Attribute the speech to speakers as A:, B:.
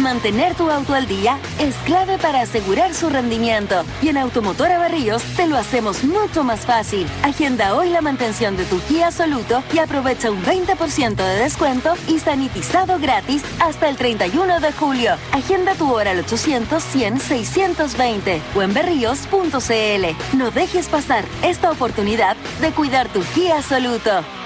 A: Mantener tu auto al día es clave para asegurar su rendimiento. Y en Automotora Berríos te lo hacemos mucho más fácil. Agenda hoy la mantención de tu Kia Soluto y aprovecha un 20% de descuento y sanitizado gratis hasta el 31 de julio. Agenda tu hora al 800-100-620 o en berríos.cl. No dejes pasar esta oportunidad de cuidar tu Kia Soluto.